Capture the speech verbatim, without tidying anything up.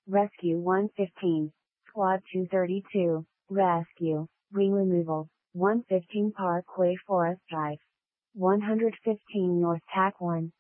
Rescue one fifteen. Squad two thirty-two. Rescue. Wing removal. one fifteen Parkway Forest Drive. one fifteen North Tack one.